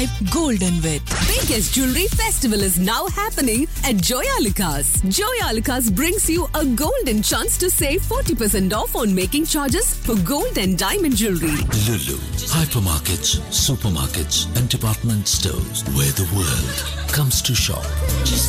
Golden with. Biggest jewelry festival is now happening at Joyalukas. Joyalukas brings you a golden chance to save 40% off on making charges for gold and diamond jewelry. Lulu, hypermarkets, supermarkets, and department stores where the world comes to shop.